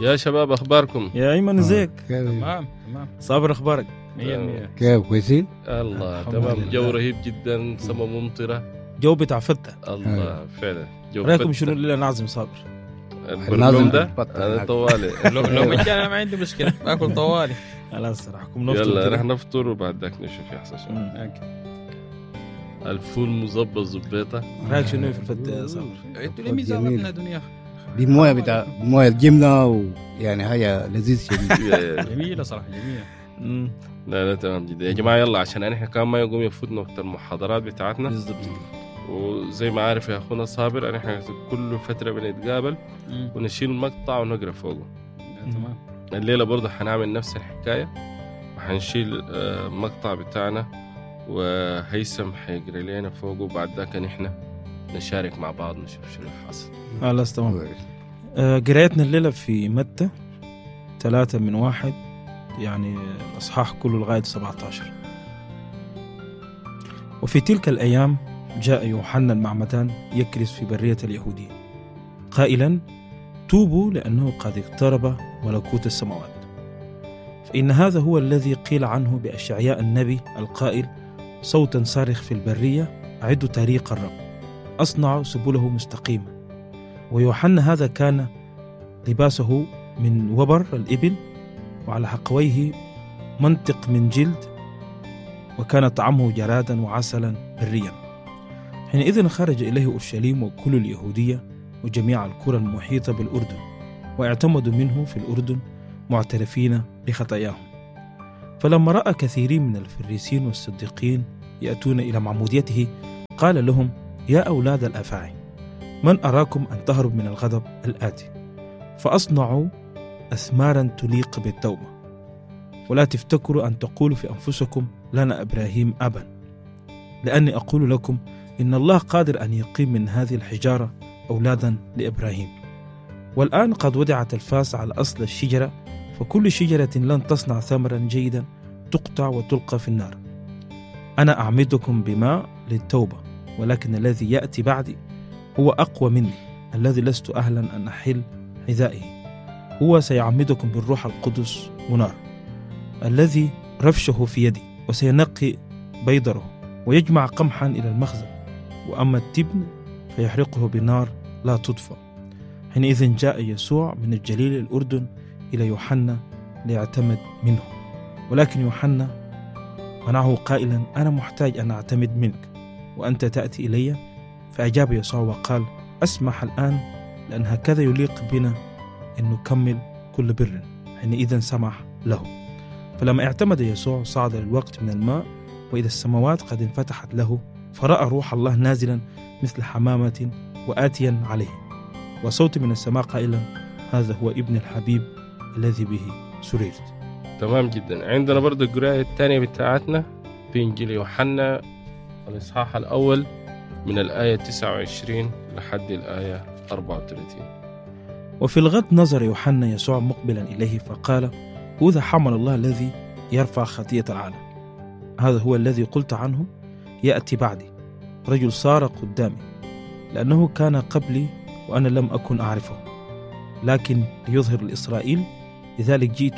يا شباب أخباركم؟ يا أيمن ازيك؟ تمام. صابر أخبارك؟ 100%. كيف كويسين؟ الله تمام. جو رهيب جدا، سما ممطرة، جو بتاع فتة. الله فعلا جو رأيكم فتة. شنو اللي نعزم صابر؟ البرنامج ده أنا طوالي لو مجال أنا ما عندي مشكلة باكل طوالي. خلاص راحكم نفطر. يلا كده. رح نفطر وبعد ذاك نشوف يحصل شو. الفول مزبط زبيطة. رأيك شنو في الفتة يا صابر؟ انتوا ليه ميزاننا دنيا؟ دي مويه بتاع مويه الجبنه ويعني حاجه لذيذ شديد. جميلة صراحة جميلة. لا تمام جدا يا جماعة. يلا عشان احنا كمان ما يقوم يفوتنا وقت المحاضرات بتاعتنا بالضبط. وزي ما عارف يا أخونا صابر احنا كل فترة بنتقابل ونشيل المقطع ونقرأ فوقه. تمام. الليلة برضه حنعمل نفس الحكاية وحنشيل المقطع بتاعنا وهيثم حيقرأ لنا فوقه وبعد ذاك نحن نشارك مع بعض نشوف شنو حاصل. خلاص تمام. قرايتنا الليلة في متى 3:1 يعني الأصحاح كله لغاية 17. وفي تلك الأيام جاء يوحنا المعمدان يكرز في برية اليهودية قائلا توبوا لأنه قد اقترب ملكوت السماوات. فإن هذا هو الذي قيل عنه بأشعياء النبي القائل صوتا صارخ في البرية أعدوا طريق الرب أصنعوا سبله مستقيمة. ويوحنا هذا كان لباسه من وبر الإبل وعلى حقويه منطق من جلد وكان طعمه جرادا وعسلا بريا. حينئذ خرج إليه أورشليم وكل اليهودية وجميع القرى المحيطة بالأردن واعتمدوا منه في الأردن معترفين بخطاياهم. فلما رأى كثيرين من الفريسين والصديقين يأتون إلى معموديته قال لهم يا أولاد الأفاعي من أراكم أن تهرب من الغضب الآتي فأصنعوا أثمارا تليق بالتوبة ولا تفتكروا أن تقولوا في أنفسكم لنا إبراهيم أبا لأني أقول لكم إن الله قادر أن يقيم من هذه الحجارة أولادا لإبراهيم. والآن قد وضعت الفاس على أصل الشجرة فكل شجرة لن تصنع ثمرا جيدا تقطع وتلقى في النار. أنا أعمدكم بماء للتوبة ولكن الذي يأتي بعدي هو أقوى مني الذي لست أهلا أن أحل حذائه هو سيعمدكم بالروح القدس ونار الذي رفشه في يدي وسينقي بيضره ويجمع قمحا إلى المخزن وأما التبن فيحرقه بنار لا تطفأ. حينئذ جاء يسوع من الجليل الأردن إلى يوحنا ليعتمد منه ولكن يوحنا منعه قائلا أنا محتاج أن أعتمد منك وأنت تأتي إلي. فأجاب يسوع وقال أسمح الآن لأن هكذا يليق بنا أن نكمل كل بر. حينئذ سمح له. فلما اعتمد يسوع صعد الوقت من الماء وإذا السماوات قد انفتحت له فرأى روح الله نازلا مثل حمامة وآتيا عليه وصوت من السماء قائلا هذا هو ابن الحبيب الذي به سررت. تمام جدا. عندنا برضو القراءة الثانية بتاعتنا في إنجيل يوحنا الإصحاح الأول من الآية 29 لحد الآية 34. وفي الغد نظر يوحنا يسوع مقبلا إليه فقال هذا حمل الله الذي يرفع خطية العالم. هذا هو الذي قلت عنه يأتي بعدي رجل صار قدامي لأنه كان قبلي وأنا لم أكن أعرفه لكن ليظهر لإسرائيل لذلك جئت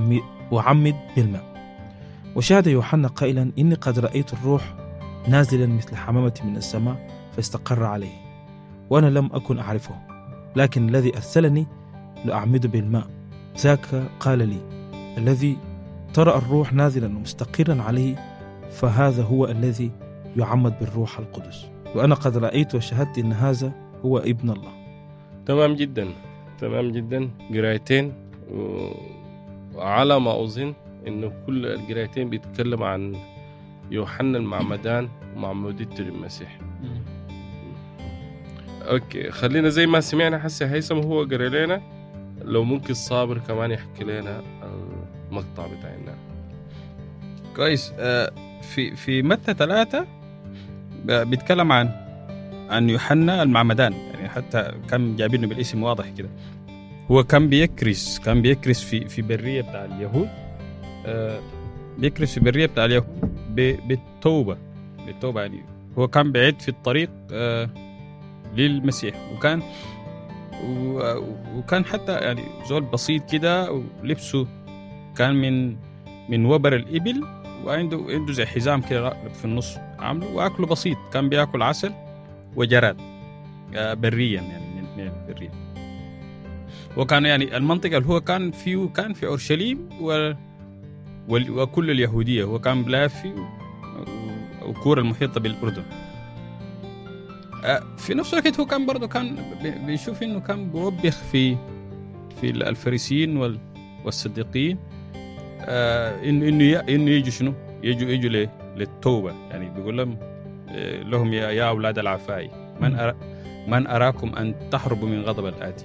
أعمد بالماء. وشهد يوحنا قائلا إني قد رأيت الروح نازلا مثل حمامة من السماء فاستقر عليه وأنا لم أكن أعرفه لكن الذي أرسلني لأعمد بالماء ذاك قال لي الذي ترى الروح نازلا ومستقرا عليه فهذا هو الذي يعمد بالروح القدس وأنا قد رأيت وشهدت إن هذا هو ابن الله. تمام جدا تمام جدا. قرايتين وعلى ما أظن إنه كل القرايتين بيتكلم عن يوحنا المعمدان ومعمودية المسيح. أوكي خلينا زي ما سمعنا حسي هيثم هو قرأ لنا لو ممكن صابر كمان يحكي لنا المقطع بتاعنا. كويس. في متى 3 بيتكلم عن يوحنا المعمدان يعني حتى كان جايبينه بالاسم واضح كده. هو كان بيكرس في برية بتاع اليهود. بيكرس في برية بتاع اليهود بالتوبة يعني هو كان بعيد في الطريق للمسيح وكان وكان حتى يعني زول بسيط كده، ولبسه كان من وبر الإبل، وعنده زي حزام كده في النص عامله، وأكله بسيط، كان بيأكل عسل وجراد بريا يعني من البرية. وكان يعني المنطقة اللي هو كان في أورشليم وكل اليهودية، هو كان بلافي وكورة المحيطة بالأردن. في نفس الوقت هو كان برضه كان بيشوف إنه كان بيوبخ في الفريسيين والصديقين، إنه يجوا شنو، يجوا للتوبة. يعني بيقول لهم يا أولاد العفاي من أراكم أن تحربوا من غضب الآتي.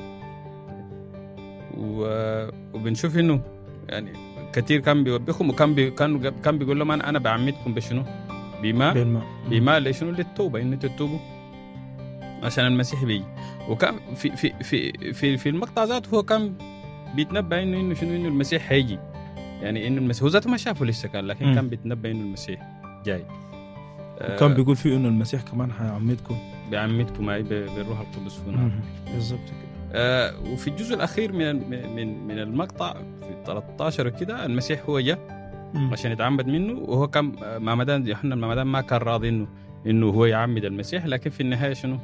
وبنشوف إنه يعني كثير كان بيوبخهم، وكان بيقول لهم أنا بعمدكم بشنو، بماء لشنو، للتوبة، إن تتوبوا عشان المسيح بيجي. وكان في المقطع ذاته هو كان بيتنبأ إنه شنو، إنه المسيح هيجي، يعني إنه المسيح هو ذاته ما شافه لسه كان، لكن كان بيتنبأ إنه المسيح جاي. وكان بيقول فيه إنه المسيح كمان بيعمدكم معي بالروح القدس هنا. بالضبط كده. وفي الجزء الأخير من المقطع في 13 كده، المسيح هو جاء عشان يتعمد منه، وهو كان يوحنا المعمدان ما كان راضي إنه هو يعمد المسيح، لكن في النهاية شنو،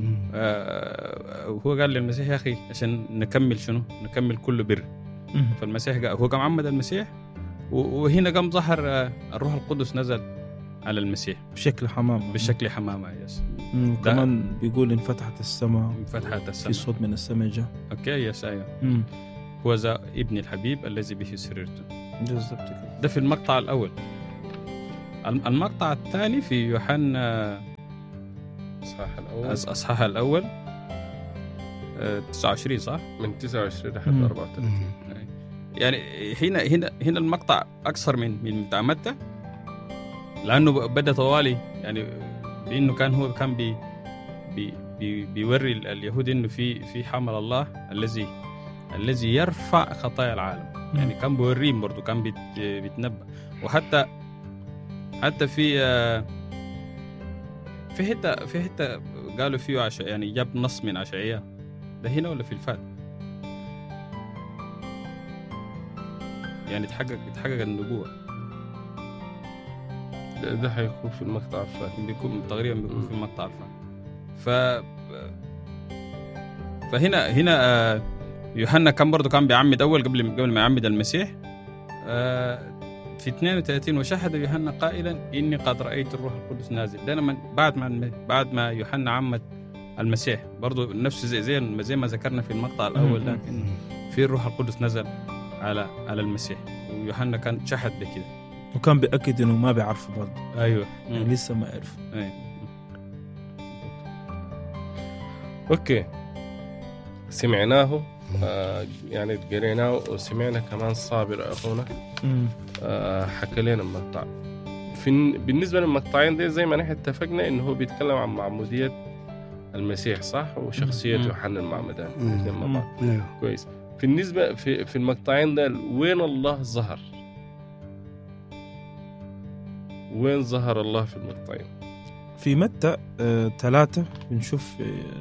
هو قال للمسيح يا أخي عشان نكمل كل بر. فالمسيح هو قام عمد المسيح، وهنا قام ظهر الروح القدس نزل على المسيح بشكل حمامة. يس. وكمان بيقول انفتحت السماء في صوت من السماء جاء. اوكي يس ايوه. هو ذا ابن الحبيب الذي به سررت. بالضبط كده. ده في المقطع الأول. المقطع الثاني في يوحنا أصحاح الأول 29 صح؟ من 29 لحد 34. يعني هنا المقطع أكثر من بتاع متى، لأنه بدأ طوالي يعني بأنه هو كان بيوري اليهود إنه في حمل الله الذي يرفع خطايا العالم. يعني كان بيوريهم برضو، كان بيتنبأ. وحتى في حتة قالوا فيه يعني جاب نص من عشعية، ده هنا ولا في الفات؟ يعني تحقق النبوة. ده هيكون في المقطع الفات، تقريبا بيكون في المقطع الفات. فهنا يوحنا كان برضو كان بيعمد أول قبل ما يعمد المسيح. في 32 وشهد يوحنا قائلا إني قد رأيت الروح القدس نازل. ده بعد ما يوحنا عمد المسيح، برضو نفس زي ما ذكرنا في المقطع الأول، لكن في الروح القدس نزل على المسيح، ويوحنا كان شهد بكده، وكان بيأكد إنه ما بيعرفه برضو. أيوة يعني لسه ما عرف. أيوة. أوكي، سمعناه يعني قريناه، وسمعنا كمان صابر أخونا حكى لنا المقطع. بالنسبة للمقطعين دي زي ما نحن اتفقنا إنه هو بيتكلم عن معمودية المسيح صح، وشخصية يوحنا المعمدان. كويس. بالنسبة في المقطعين ده وين الله ظهر؟ وين ظهر الله في المقطعين؟ في متى 3 بنشوف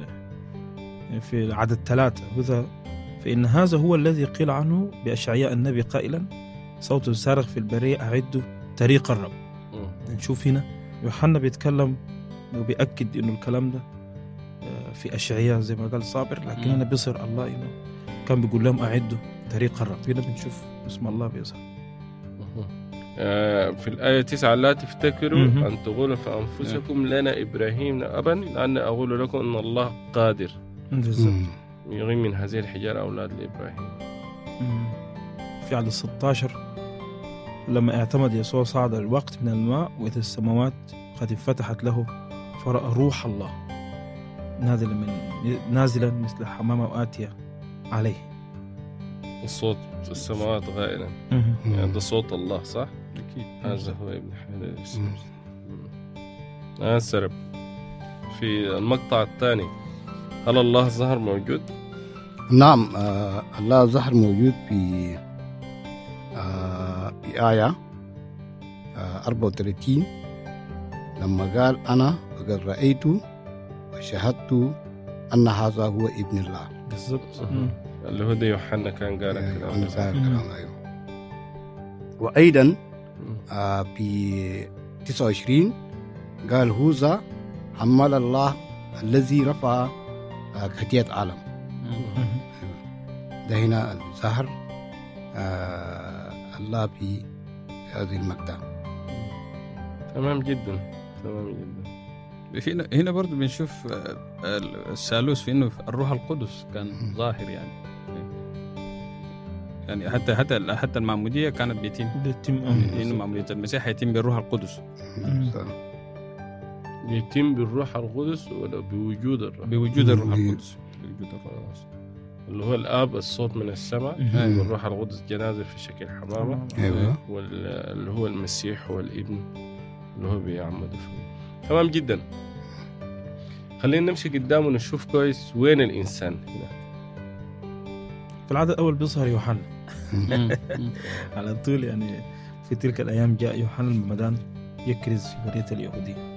في عدد 3 وذا فإن هذا هو الذي قيل عنه بأشعياء النبي قائلا صوت صارخ في البرية أعدوا طريق الرب. نشوف هنا يوحنا بيتكلم وبيأكد إنه الكلام ده في أشعياء زي ما قال صابر، لكن هنا بيصير الله إنه كان بيقول لهم أعدوا طريق الرب. هنا بنشوف اسم الله بيظهر. في الآية 9 لا تفتكروا أن تقولوا في أنفسكم لنا إبراهيم أبا لأن أقول لكم أن الله قادر يغيم من هذه الحجارة أولاد لإبراهيم. في عدد 16 لما اعتمد يسوع صعد الوقت من الماء وإذا السماوات قد انفتحت له فرأى روح الله نازلا مثل حمامة وآتية عليه. الصوت السماوات غائلا، يعني ده صوت الله صح؟ أكيد. هذا هو ابن حمد سرب. في المقطع الثاني هل الله ظهر موجود؟ نعم، الله ظهر موجود في آية 34 لما قال أنا قد رأيت وشهدت أن هذا هو ابن الله. بالضبط. اللي هو ده يوحنا كان قال الكلام. وأيضا في 29 قال هوذا حمل الله الذي رفع خطية العالم. ده هنا الظهر الله في هذه المقطع. تمام جدا. هنا برضو بنشوف الثالوث في انه الروح القدس كان ظاهر يعني حتى المعمودية كانت بيتم انه معمودية المسيح يتم بالروح القدس. يتم بالروح القدس ولا بوجود الروح؟ بوجود الروح القدس. اللي هو الآب الصوت من السماء، والروح القدس جنازة في شكل حمامة. واللي هو المسيح هو الابن اللي هو بيعمد فيه. تمام جدا. خلينا نمشي قدام ونشوف كويس وين الإنسان هنا. في العدد الأول بيظهر يوحنا على طول. يعني في تلك الأيام جاء يوحنا المعمدان يكرز في برية اليهودية.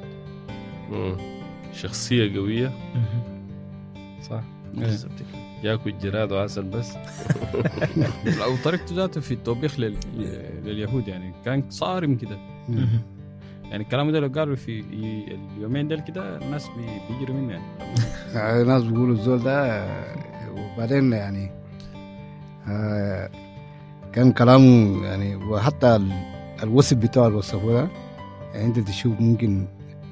شخصية قوية. صح. ياكل جراد وعسل بس. أو طريقته ذاته في التوبيخ لليهود يعني كان صارم كده. يعني الكلام ده لو قالوا في اليومين ده كده الناس بيجروا منه يعني الناس بيقولوا الزول ده. وبعدين يعني كان كلامه يعني وحتى الوصف بتاع الوصف ده يعني انت تشوف ممكن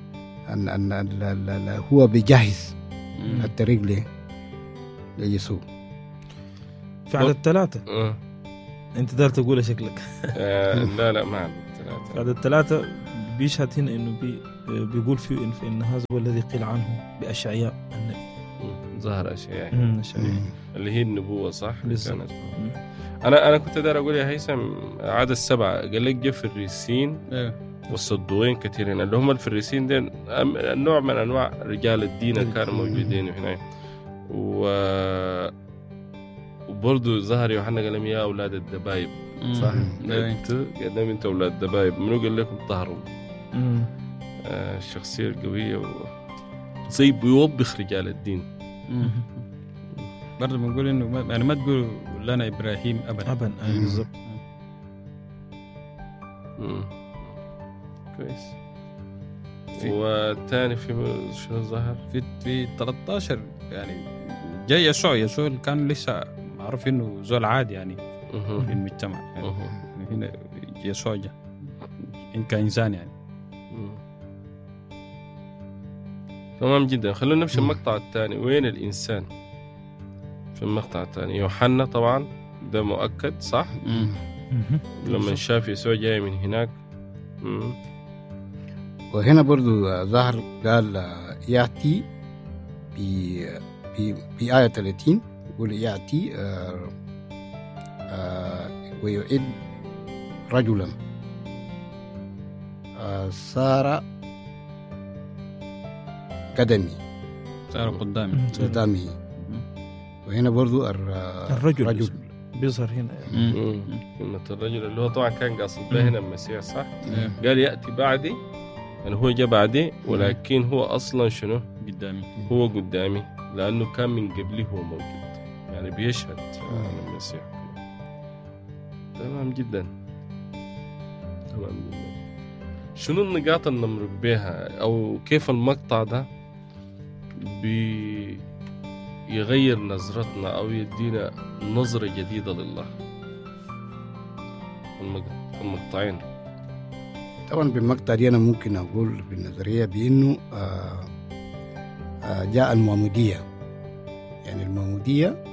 ان هو بيجهز الطريق ليسوع. في عدد 3 انت دار تقول شكلك. لا ما عندي 3. عدد 3 بيشهد هنا انه بيقول فيه ان هذا هو الذي قيل عنه بأشعياء النبي. ظهر أشعياء اللي هي النبوة. صح. كانت. أنا كنت دار أقول يا هيثم عدد 7 قال لك جاء فريسين والصدوقين كثيرين اللي هم الفريسين دين نوع من أنواع رجال الدين اللي كانوا موجودين هنا. وبرضو ظهر يوحنا قال لهم يا أولاد الدبايب. صح. قدام أنت أولاد الدبايب منو قال لكم طهروا. الشخصية القوية زي بيوبخ رجال الدين. برضو بنقول إنه يعني ما تقول لنا إبراهيم أبا. بالضبط. كويس. والثاني في شنو ظهر في 13 يعني جاي يسوع كان لسه معروف إنه زول عادي يعني في المجتمع يعني هنا يسوع جاء إن كإنسان يعني. تمام جدا. خلونا نمشي المقطع الثاني. وين الإنسان في المقطع الثاني؟ يوحنا طبعا ده مؤكد. صح. لما شاف يسوع جاي من هناك. وهنا برضو ظهر قال يأتي في آية 30 يقول يأتي ويعد رجلا صار قدامي. وهنا برضو الرجل بيظهر هنا كلمة الرجل اللي هو طبعا كان قاصد به هنا المسيح. صح. قال يأتي بعدي يعني هو جاء بعدي ولكن هو أصلا شنو هو قدامي لأنه كان من قبله هو موجود يعني بيشهد عن المسيح. تمام جدا. شنو النقاط اللي نمرق بها أو كيف المقطع ده بيغير نظرتنا أو يدينا نظرة جديدة لله؟ المقطعين طبعا بالمقطع دي أنا ممكن أقول بالنظرية بأنه جاء المعمودية. يعني المعمودية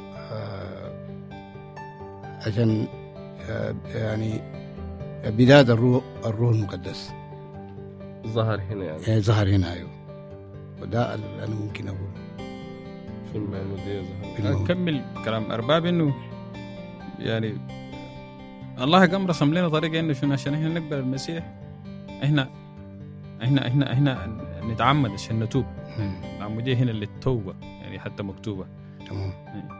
عشان يعني بداية الروح المقدس ظهر هنا يعني ظهر هنا. أيوه. وده اللي أنا ممكن أقول في المعمودية ظهر. أكمل كلام أرباب إنه يعني الله قام رسم لنا طريقة إنه شنو عشان إحنا نقبل المسيح إحنا نتعمد عشان نتوب. العمودية هنا للتوبة يعني حتى مكتوبة. تمام.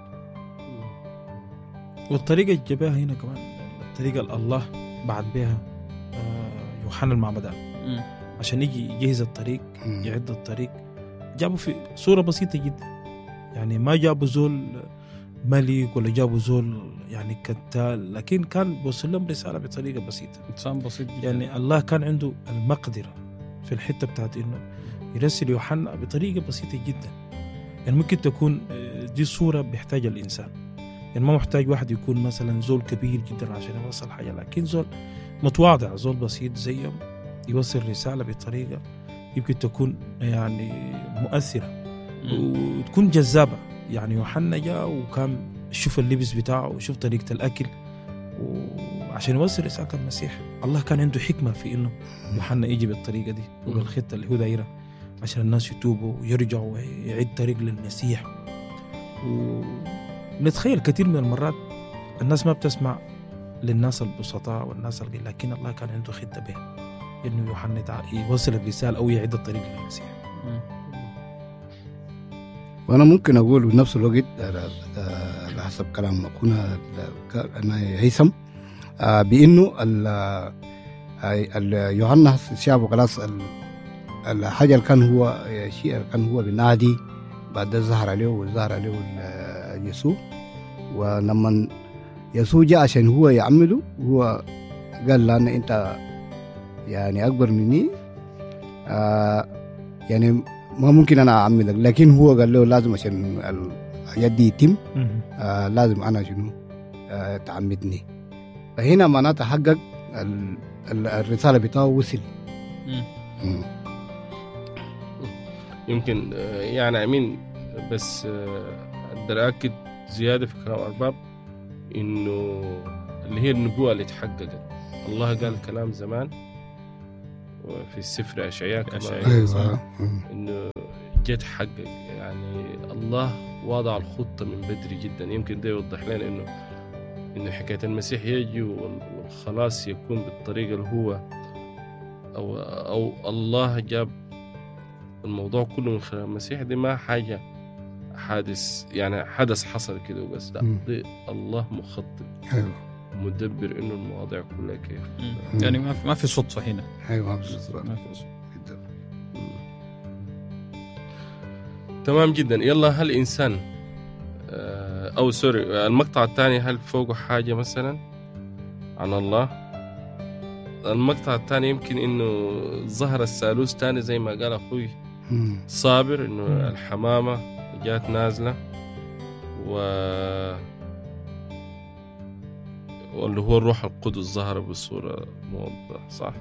والطريقة الجباها هنا كمان الطريقة الله بعد بها يوحنا المعمدان عشان يجي يجهز الطريق يعد الطريق. جابوا في صورة بسيطة جدا يعني ما جابوا زول ملك ولا جابوا زول يعني كتال، لكن كان بيوصل لهم رسالة بطريقة بسيطة، إنسان بسيط جدا. يعني الله كان عنده المقدرة في الحتة بتاعت إنه يرسل يوحنا بطريقة بسيطة جدا. يعني ممكن تكون دي صورة بيحتاج الإنسان، يعني ما محتاج واحد يكون مثلا زول كبير جدا عشان يوصل حاجة، لكن زول متواضع، زول بسيط زيهم يوصل رسالة بطريقة يمكن تكون يعني مؤثرة وتكون جذابة. يعني يوحنا جاء وكان شوف اللبس بتاعه وشوف طريقة الأكل وعشان يوصل رسالة المسيح. الله كان عنده حكمة في إنه يوحنا يجي بالطريقة دي وبالخطة اللي هو دايرة عشان الناس يتوبوا ويرجعوا ويعيد طريق للمسيح. ونتخيل كثير من المرات الناس ما بتسمع للناس البسطاء والناس القليل، لكن الله كان عنده خطة به إنه يوحنا يوصل الرسالة أو يعيد الطريق للمسيح. وأنا ممكن أقول بنفس الوقت على حسب كلام أخونا هيثم بأنه يوحنا شافوا خلاص الحاجة اللي كان هو شيء كان هو بالنادي بعد ظهر عليه يسوع. ولما يسوع جاء عشان هو يعمله هو قال له أنت يعني أكبر مني يعني ما ممكن أنا أعملك، لكن هو قال له لازم عشان الحاجات دي يتم لازم أنا شنو تعمدني. فهنا معناته حقق الرسالة بتاعه وصل. يمكن يعني أمين بس أقدر أكد زيادة في كلام أرباب إنه اللي هي النبوة اللي تحققت. الله قال كلام زمان في السفر أشعياء كما إنه جت حقق. يعني الله وضع الخطة من بدري جدا. يمكن ده يوضح لنا إنه حكاية المسيح يجي والخلاص يكون بالطريقة اللي هو أو الله جاب الموضوع كله من خلال المسيح. دي ما حاجة حادث يعني حدث حصل كده وبس، لا دي الله مخطط مدبر إنه المواضيع كلها كيف. يعني ما في صدفة هنا. أيوة ما في صدفة. تمام جدا. يلا هل إنسان أو سوري المقطع الثاني هل فوقه حاجة مثلا عن الله؟ المقطع الثاني يمكن إنه ظهر الثالوث تاني زي ما قال أخوي صابر إنه الحمامة جات نازلة واللي هو الروح القدس ظهر بصورة موضحة صح؟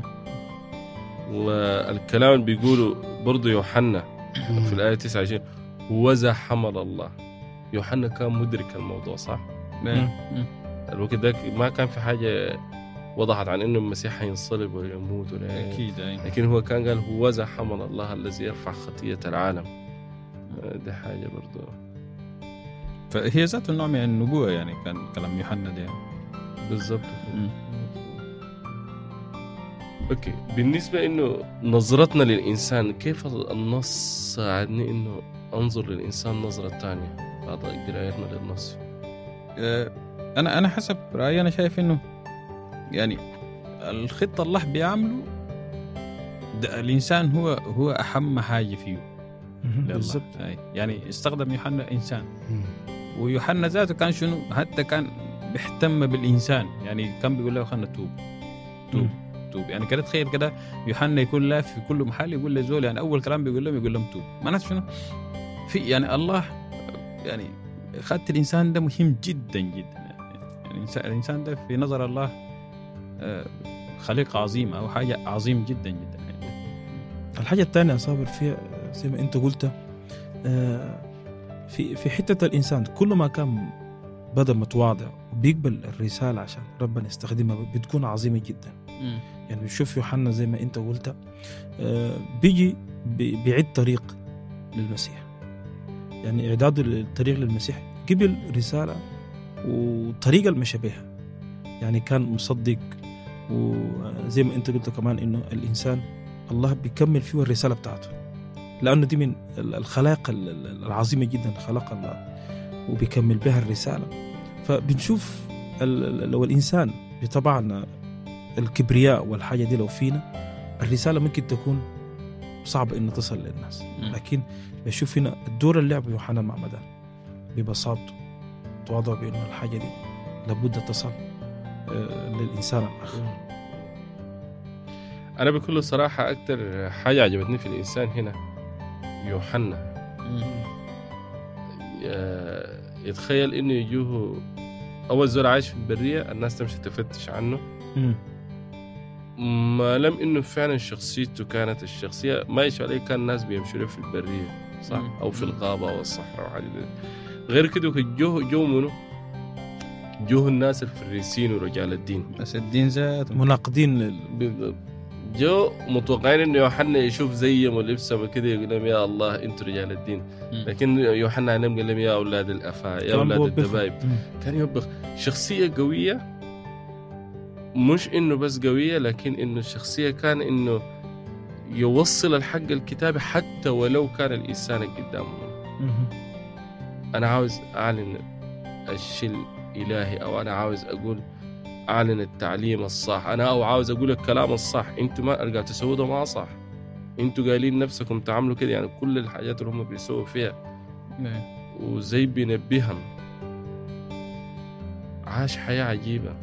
والكلام اللي بيقوله برضو يوحنا في الآية 29 وذا حمل الله. يوحنا كان مدرك الموضوع صح؟ الوقت ده ما كان في حاجة وضحت عن إنه المسيح هينصلب ويموت ولا أكيد. لكن هو كان قال هو ذا حمل الله الذي يرفع خطية العالم. دي حاجة برضو فهي ذات النوع من النبوة. يعني كان كلام يوحنا ده بالضبط. أوكي. بالنسبة إنه نظرتنا للإنسان كيف النص ساعدني إنه أنظر للإنسان نظرة تانية بعد قراءتنا للنص؟ أنا حسب رأيي أنا شايف إنه يعني الخطة الله بيعمله الإنسان هو أهم حاجة فيه بالضبط. يعني استخدم يوحنا إنسان، ويوحنا ذاته كان شنو حتى كان بيهتم بالإنسان. يعني كان بيقول له خلنا توب. يعني كده تخيل كده يوحنا يكون لا في كل محل يقول لزول، يعني أول كلام بيقول لهم توب. معناته شنو في يعني الله يعني خدت الإنسان ده مهم جدا جدا. يعني الإنسان ده في نظر الله خليقة عظيمة أو حاجة عظيم جدا جدا. الحاجة الثانية صابر فيها زي ما أنت قلت في حتة الإنسان كل ما كان بدأ متواضع وبيقبل الرسالة عشان ربنا يستخدمها بتكون عظيمة جدا. يعني بنشوف يوحنا زي ما أنت قلت بيجي بيعد طريق للمسيح. يعني إعداد الطريق للمسيح قبل رسالة وطريقة المشى بها. يعني كان مصدق، وزي ما أنت قلت كمان إنه الإنسان الله بيكمل فيه الرسالة بتاعته، لأنه دي من الخلاق العظيمة جدا خلق الله وبيكمل بها الرسالة. فبنشوف لو الإنسان بطبعنا الكبرياء والحاجة دي لو فينا الرسالة ممكن تكون صعب إنه تصل للناس. لكن بشوف هنا الدور اللي لعبه يوحنا المعمدان ببساطته تواضع بأنه الحاجة دي لابد تصل للإنسان الآخر. أنا بكل صراحة أكتر حاجة عجبتني في الإنسان هنا يوحنا، يتخيل إنه يجوه أول زول عايش في البرية الناس تمشي تفتش عنه، ما لم إنه فعلا شخصيته كانت الشخصية ما يشوى عليه، كان الناس بيمشوا له في البرية صح أو في الغابة أو الصحراء وحاجة غير كده. جو منه جوه الناس الفريسين ورجال الدين، بس الدين ذات مناقضين جو متوقعين انه يوحنا يشوف زيهم ولبسهم كده يقول لهم يا الله انتوا رجال الدين، لكن يوحنا قال لهم يا اولاد الافاعي يا اولاد الدبايب. كان يوبخ شخصيه قويه، مش انه بس قويه لكن انه الشخصيه كان انه يوصل الحق الكتابي حتى ولو كان الانسان قدامه. انا عاوز اعلن الشيء الالهي، او انا عاوز اقول أعلن التعليم الصح، أنا أو عاوز أقول الكلام الصح، أنتوا ما أرجع تسووا ده ما صح، أنتوا قايلين نفسكم تعملوا كده. يعني كل الحاجات اللي هم بيسووا فيها وزي بينبههم. عاش حياة عجيبة،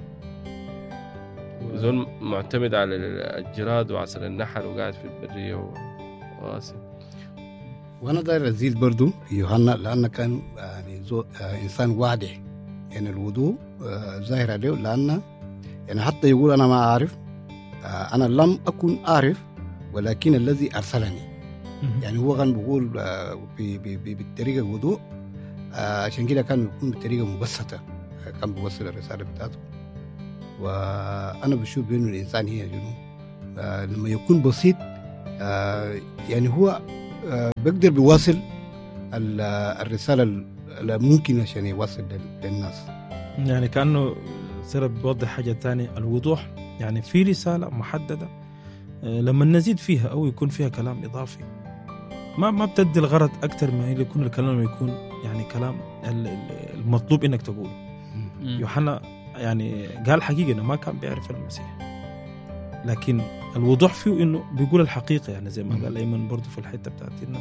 زول معتمد على الجراد وعسل النحل وقاعد في البرية وواسم. وأنا داير أزيد برضو في يوحنا لأنه كان يعني إنسان واضح، يعني الوضوء ظاهر عليه، لأنه يعني حتى يقول أنا ما أعرف، أنا لم أكن أعرف ولكن الذي أرسلني. يعني هو كان بيقول بالطريقة الوضوء، عشان كده كان يكون بطريقة مبسطة، كان بيوصل الرسالة بتاعته. وأنا بشوف بأنه الإنسان هي جنوب لما يكون بسيط، يعني هو بيقدر بيواصل الرسالة ممكن عشان يوصل للناس. يعني كأنه سرب بيوضح حاجة تانية، الوضوح يعني في رسالة محددة لما نزيد فيها أو يكون فيها كلام إضافي ما بتدي الغرض أكتر ما يكون الكلام يكون يعني كلام المطلوب إنك تقوله. يوحنا يعني قال حقيقة إنه ما كان بيعرف المسيح، لكن الوضوح فيه إنه بيقول الحقيقة. يعني زي ما قال أيمن برضو في الحتة بتاعتنا،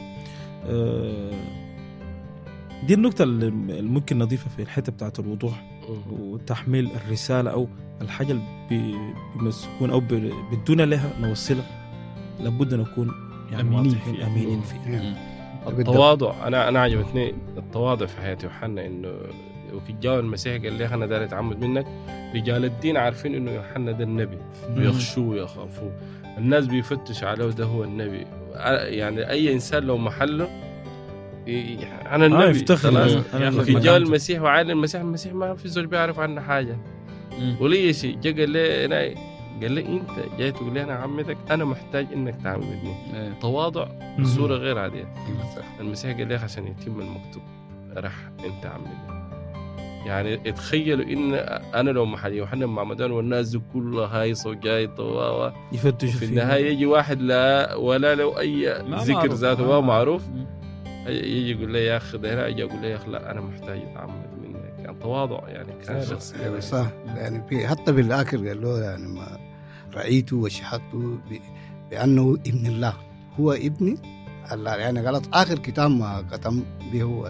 دي النقطة اللي ممكن نضيفها في الحتة بتاعت الوضوح وتحميل الرسالة أو الحاجة اللي بيمسكون أو بدون لها نوصلها، لابد نكون يعني واضحين أمينين فيه. التواضع، أنا عجبتني التواضع في حياة يوحنا، إنه وفي الجو المسيح قال لي أنا داري أتعمد منك. رجال الدين عارفين إنه يوحنا ده النبي، بيخشوه ويخافوه، الناس بيفتش عليه ده هو النبي. يعني أي إنسان لو محله أنا النبي يفتخر في جو المسيح وعالم المسيح ما في زول بيعرف عنه حاجة ولي شيء. جا قال لي أنت جاي تقول لي أنا عمتك، أنا محتاج إنك تعمدني. تواضع بصورة غير عادية. المسيح قال لي عشان يتم المكتوب راح أنت عمدني. يعني اتخيلوا إن أنا لو محل يوحنا المعمدان والناس دي كلها هايصة وجاية يفتشوا في النهاية يجي واحد لا ولا لو أي ذكر ذاته ما معروف، يجي يقول لي يا أخي ده هنا، يجي يقول لي يا أخي لا أنا محتاج أتعمد منك. يعني تواضع يعني كان شخصية صح. يعني في حتى بالآخر قال له يعني ما رأيته وشهدته بأنه ابن الله، هو ابن الله. يعني غلط آخر كتاب ما ختم به هو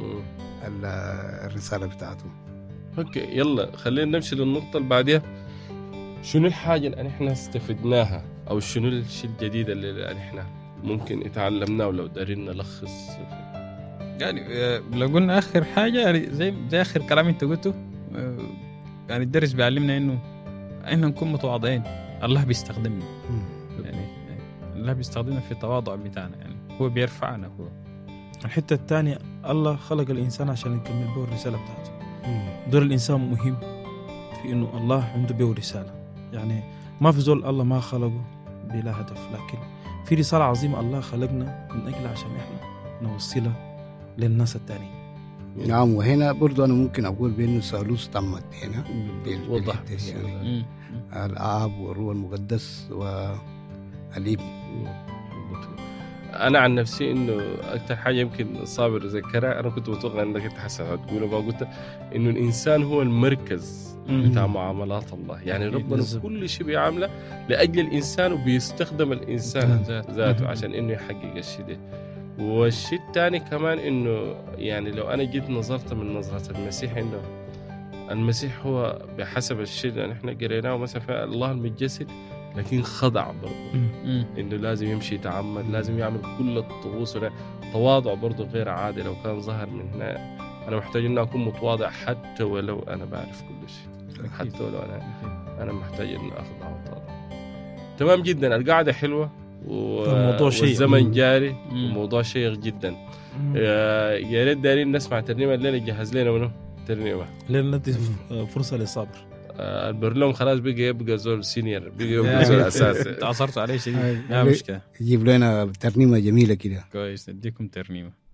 الرسالة بتاعته. اوكي يلا خلينا نمشي للنقطة اللي بعدها. شنو الحاجة اللي احنا استفدناها او شنو الشيء الجديد اللي احنا ممكن اتعلمناه ولو دارين نلخص؟ يعني لو قلنا اخر حاجة يعني زي اخر كلام انت قلته، يعني الدرس بيعلمنا انه احنا نكون متواضعين. الله بيستخدمنا، يعني الله بيستخدمنا في التواضع بتاعنا، يعني هو بيرفعنا. هو الحتة الثانية الله خلق الإنسان عشان يكمل به الرسالة بتاعته. دور الإنسان مهم في إنه الله عنده به رسالة. يعني ما في زول الله ما خلقه بلا هدف، لكن في رسالة عظيمة الله خلقنا من أجل عشان إحنا نوصلها للناس التانيين. نعم. وهنا برضو أنا ممكن أقول بأنه ثالوث تمت هنا وضح يعني الآب والروح المقدس والابن. انا عن نفسي انه اكثر حاجه يمكن صابر ذكرها، انا كنت متوقع انك انت حسن هتقول ما قلت، انه الانسان هو المركز بتاع معاملات الله. يعني ربنا كل شيء بيعمله لاجل الانسان، وبيستخدم الانسان ذاته عشان انه يحقق الشيء ده. والشيء الثاني كمان انه يعني لو انا جيت نظرت من نظره المسيح، انه المسيح هو بحسب الشيء اللي احنا قريناه مثلا في الله المتجسد، لكن خضع برضه، انه لازم يمشي يتعمد، لازم يعمل كل الطقوس، تواضع برضه غير عادي. لو كان ظهر من هنا انا محتاج اني اكون متواضع حتى ولو انا بعرف كل شيء، حتى ولو انا محتاج اني اخضع واتواضع. تمام جدا. القعده حلوه والزمن جاري وموضوع شيق جدا. يا ريت دارين نسمع ترنيمه الليله. جهز لنا منه ترنيمه لين ندي فرصه لصابر. البرلوم خلاص يبقى زول سينيور، يبقى زول اساسي. تعصرت عليه شيء، لا مشكله. يجيب لنا ترنيمه جميله كده. كويس، نديكم ترنيمه.